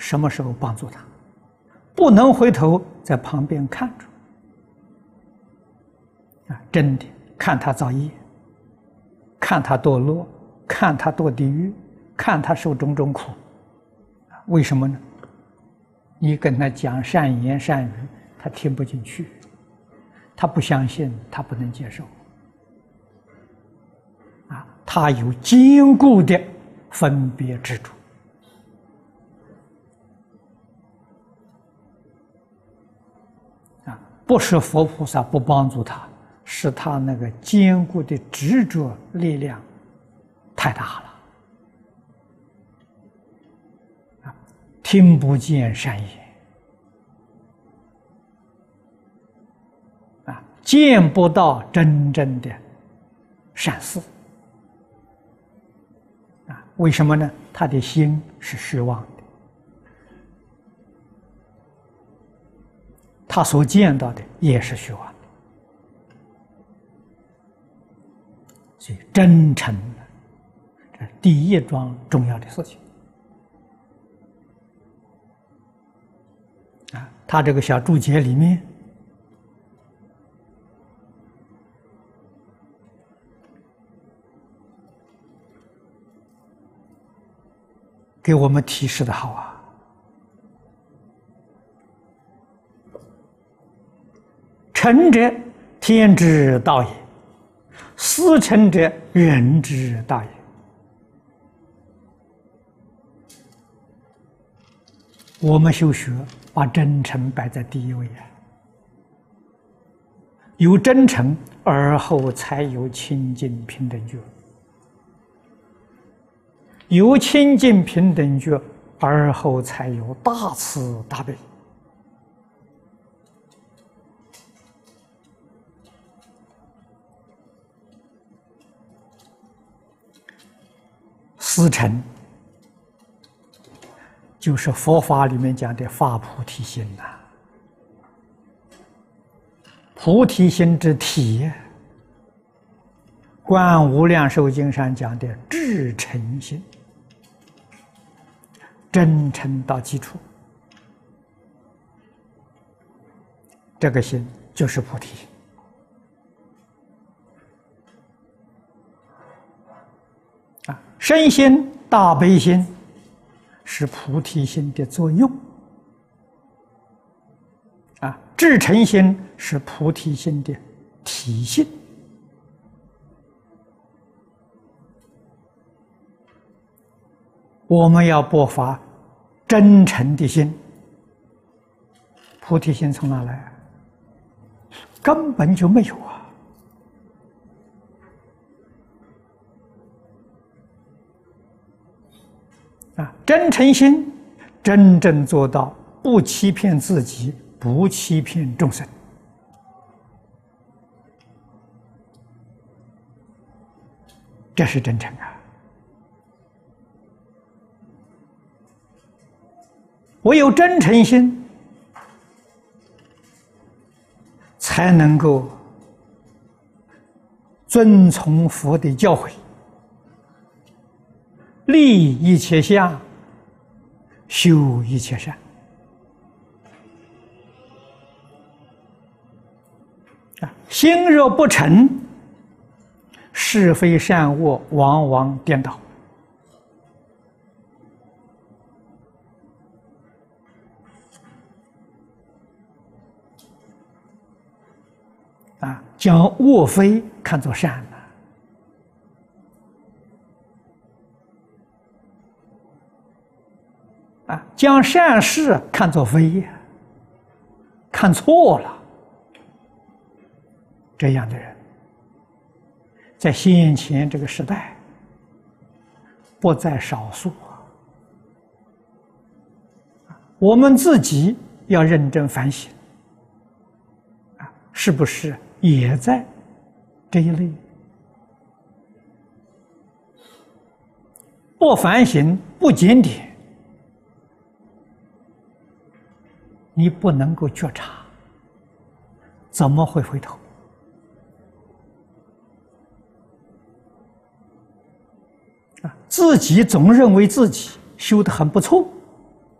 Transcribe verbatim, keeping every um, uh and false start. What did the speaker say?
什么时候帮助他，不能回头在旁边看着。啊，真的看他造业，看他堕落，看他堕地狱，看他受种种苦。为什么呢？你跟他讲善言善语，他听不进去，他不相信，他不能接受。啊，他有坚固的分别执着。啊，不是佛菩萨不帮助他，是他那个坚固的执着力量太大了。啊，听不见善言，啊，见不到真正的善事。啊，为什么呢？他的心是虚妄的，他所见到的也是虚妄的。所以真诚，这是第一桩重要的事情。啊，他这个小注解里面给我们提示的好啊。诚者，天之道也；思诚者，人之道也。我们修学，把真诚摆在第一位啊。有真诚，而后才有清净平等觉；有清净平等觉，而后才有大慈大悲。思诚就是佛法里面讲的发菩提心呐、啊，菩提心之体，观无量寿经上讲的至诚心，真诚到基础，这个心就是菩提心。啊，身心大悲心是菩提心的作用，啊，至诚心是菩提心的体性。我们要拨发真诚的心，菩提心从哪来？根本就没有啊！啊，真诚心真正做到不欺骗自己，不欺骗众生。这是真诚啊！唯有真诚心，才能够遵从佛的教诲，立一切相，修一切善。啊，心若不诚，是非善恶往往颠倒。啊，将恶非看作善了，啊，将善事看作非呀，看错了。这样的人，在先前这个时代不在少数啊。我们自己要认真反省，啊，是不是也在这一类？不反省、不检点，你不能够觉察，怎么会回头？啊，自己总认为自己修得很不错，